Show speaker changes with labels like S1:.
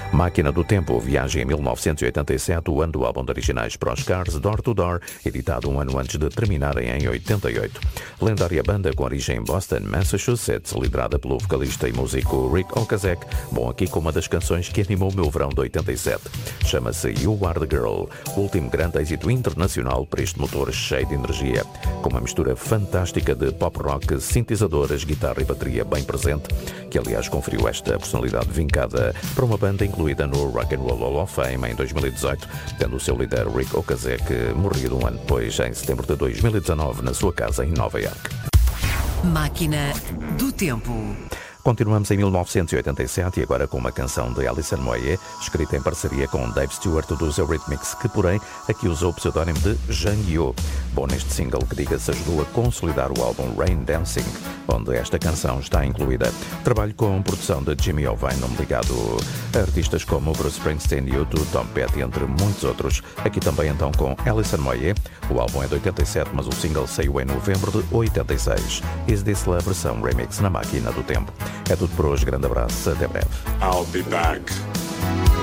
S1: Máquina do Tempo, viagem em 1987, o ano do álbum de originais para os Cars, Door to Door, editado um ano antes de terminarem em 88. Lendária banda com origem em Boston, Massachusetts, liderada pelo vocalista e músico Rick Ocasek, bom aqui com uma das canções que animou o meu verão de 87. Chama-se You Are The Girl, o último grande êxito internacional para este motor cheio de energia, com uma mistura fantástica de pop rock, sintetizadores, guitarra e bateria bem presente, que aliás conferiu esta personalidade vincada para uma banda incluída no Rock and Roll Hall of Fame em 2018, tendo o seu líder Rick Ocasek morrido um ano depois, em setembro de 2019, na sua casa em Nova York.
S2: Máquina do Tempo.
S1: Continuamos em 1987 e agora com uma canção de Alison Moyet, escrita em parceria com Dave Stewart dos Eurythmics, que porém aqui usou o pseudónimo de Zhang Yo. Bom, neste single que diga-se ajudou a consolidar o álbum Rain Dancing, onde esta canção está incluída. Trabalho com produção de Jimmy Iovine, nome ligado a artistas como Bruce Springsteen, U2, Tom Petty, entre muitos outros. Aqui também então com Alison Moyet. O álbum é de 87, mas o single saiu em novembro de 86. Is This Love, versão remix na Máquina do Tempo. É tudo por hoje, grande abraço, até breve.
S3: I'll be back.